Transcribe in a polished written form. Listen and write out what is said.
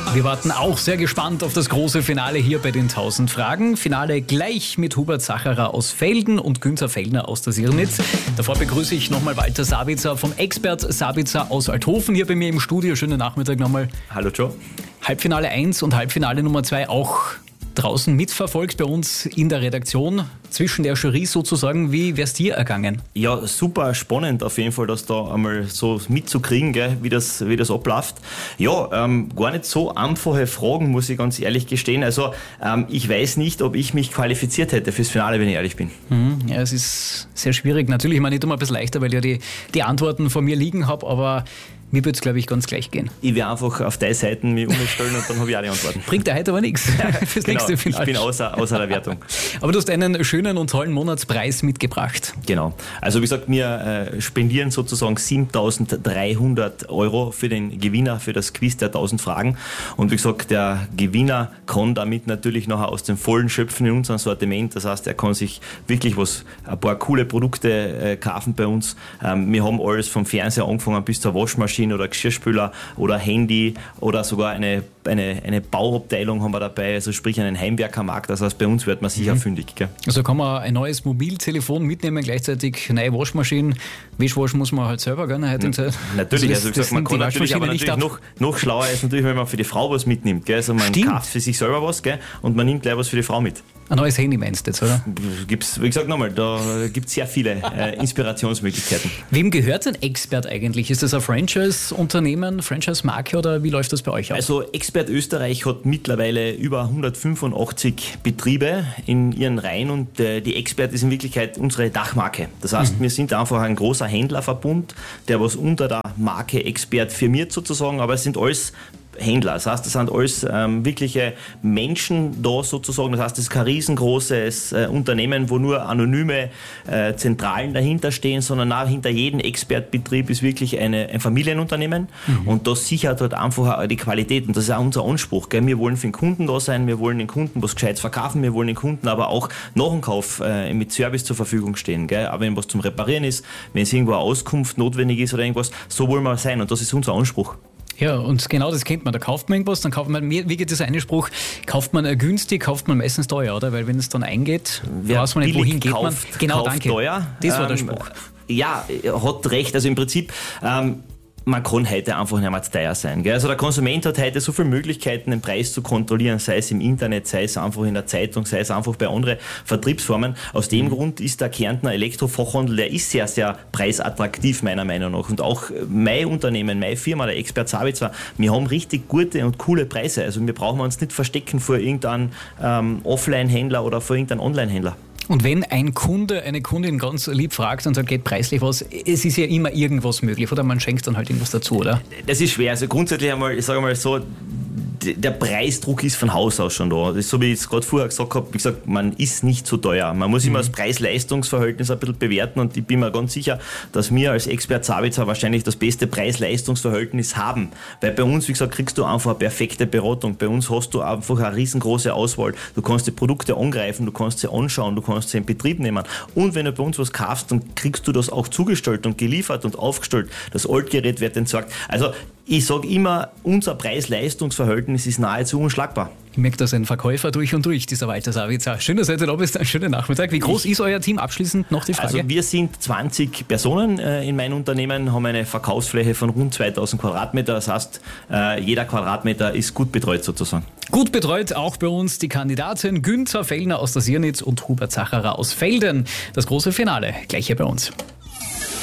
Wir warten auch sehr gespannt auf das große Finale hier bei den 1000 Fragen. Finale gleich mit Hubert Sacharer aus Velden und Günther Fellner aus der Sirnitz. Davor begrüße ich nochmal Walter Sabitzer vom Expert Sabitzer aus Althofen hier bei mir im Studio. Schönen Nachmittag nochmal. Hallo Joe. Halbfinale 1 und Halbfinale Nummer 2 auch draußen mitverfolgt bei uns in der Redaktion, zwischen der Jury sozusagen. Wie wär's dir ergangen? Ja, super spannend auf jeden Fall, das da einmal so mitzukriegen, gell, wie das abläuft. Ja, gar nicht so einfache Fragen, muss ich ganz ehrlich gestehen. Also ich weiß nicht, ob ich mich qualifiziert hätte fürs Finale, wenn ich ehrlich bin. Ja, es ist sehr schwierig. Natürlich, man nicht immer ein bisschen leichter, weil ich ja die Antworten vor mir liegen habe, aber mir wird es, glaube ich, ganz gleich gehen. Ich werde einfach auf deine Seiten mich umstellen und dann habe ich auch die Antworten. Bringt ja heute aber nichts fürs nächste Finale. Ich bin außer der Wertung. Aber du hast einen schönen und tollen Monatspreis mitgebracht. Genau. Also wie gesagt, wir spendieren sozusagen 7.300 € für den Gewinner, für das Quiz der 1000 Fragen. Und wie gesagt, der Gewinner kann damit natürlich nachher aus dem Vollen schöpfen in unserem Sortiment. Das heißt, er kann sich wirklich ein paar coole Produkte kaufen bei uns. Wir haben alles vom Fernseher angefangen bis zur Waschmaschine oder Geschirrspüler oder Handy oder sogar eine Bauabteilung haben wir dabei, also sprich einen Heimwerkermarkt. Das heißt, bei uns wird man sicher fündig. Gell? Also kann man ein neues Mobiltelefon mitnehmen, gleichzeitig neue Waschmaschinen. Wäschwaschen muss man halt selber, gell? Natürlich, also wie gesagt, man kann natürlich, aber natürlich noch schlauer ist natürlich, wenn man für die Frau was mitnimmt. Gell? Also man kauft für sich selber was, gell? Und man nimmt gleich was für die Frau mit. Ein neues Handy meinst du jetzt, oder? Gibt's, wie gesagt, nochmal, da gibt es sehr viele Inspirationsmöglichkeiten. Wem gehört denn Expert eigentlich? Ist das ein Franchise-Unternehmen, Franchise-Marke oder wie läuft das bei euch ab? Also Expert Österreich hat mittlerweile über 185 Betriebe in ihren Reihen und die Expert ist in Wirklichkeit unsere Dachmarke. Das heißt, wir sind einfach ein großer Händlerverbund, der was unter der Marke Expert firmiert sozusagen, aber es sind alles Händler. Das heißt, das sind alles wirkliche Menschen da sozusagen. Das heißt, das ist kein riesengroßes Unternehmen, wo nur anonyme Zentralen dahinter stehen, sondern auch hinter jedem Expertbetrieb ist wirklich ein Familienunternehmen. Und das sichert halt einfach auch die Qualität. Und das ist auch unser Anspruch. Gell? Wir wollen für den Kunden da sein, wir wollen den Kunden was Gescheites verkaufen, wir wollen den Kunden aber auch nach dem Kauf mit Service zur Verfügung stehen. Gell? Aber wenn was zum Reparieren ist, wenn es irgendwo eine Auskunft notwendig ist oder irgendwas, so wollen wir sein. Und das ist unser Anspruch. Ja, und genau das kennt man. Da kauft man irgendwas, dann kauft man, wie geht dieser eine Spruch, kauft man günstig, kauft man meistens teuer, oder? Weil wenn es dann eingeht, weiß man nicht, wohin geht man. Genau, danke. Teuer. Das war der Spruch. Ja, hat recht. Also im Prinzip, man kann heute einfach nicht mehr zu teuer sein. Gell? Also der Konsument hat heute so viele Möglichkeiten, den Preis zu kontrollieren, sei es im Internet, sei es einfach in der Zeitung, sei es einfach bei anderen Vertriebsformen. Aus dem Grund ist der Kärntner Elektrofachhandel, der ist sehr, sehr preisattraktiv meiner Meinung nach. Und auch mein Unternehmen, meine Firma, der Expert Sabitzer, wir haben richtig gute und coole Preise. Also wir brauchen uns nicht verstecken vor irgendeinem Offline-Händler oder vor irgendeinem Online-Händler. Und wenn ein Kunde, eine Kundin ganz lieb fragt und sagt, geht preislich was, es ist ja immer irgendwas möglich, oder man schenkt dann halt irgendwas dazu, oder? Das ist schwer. Also grundsätzlich einmal, ich sage mal so, der Preisdruck ist von Haus aus schon da. Das ist so, wie ich es gerade vorher gesagt habe, wie gesagt, man ist nicht zu teuer. Man muss immer das Preis-Leistungs-Verhältnis ein bisschen bewerten und ich bin mir ganz sicher, dass wir als Expert Sabitzer wahrscheinlich das beste Preis-Leistungs-Verhältnis haben. Weil bei uns, wie gesagt, kriegst du einfach eine perfekte Beratung. Bei uns hast du einfach eine riesengroße Auswahl. Du kannst die Produkte angreifen, du kannst sie anschauen, du kannst sie in Betrieb nehmen. Und wenn du bei uns was kaufst, dann kriegst du das auch zugestellt und geliefert und aufgestellt. Das Altgerät wird entsorgt. Also ich sage immer, unser Preis-Leistungs-Verhältnis ist nahezu unschlagbar. Ich merke, dass ein Verkäufer durch und durch, dieser Walter Sabitzer. Schön, dass ihr da bist, einen schönen Nachmittag. Wie groß ist euer Team? Abschließend noch die Frage. Also wir sind 20 Personen in meinem Unternehmen, haben eine Verkaufsfläche von rund 2000 Quadratmeter. Das heißt, jeder Quadratmeter ist gut betreut sozusagen. Gut betreut auch bei uns die Kandidaten Günther Fellner aus der Sirnitz und Hubert Sacharer aus Velden. Das große Finale gleich hier bei uns.